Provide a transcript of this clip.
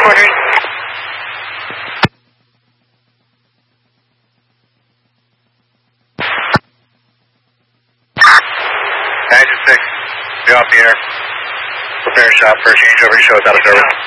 Audrey. Engine 6, be off the air. Prepare shop for a changeover, show us out of service.